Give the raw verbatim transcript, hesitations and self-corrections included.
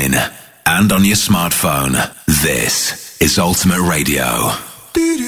online and on your smartphone. This is Ultimate Radio.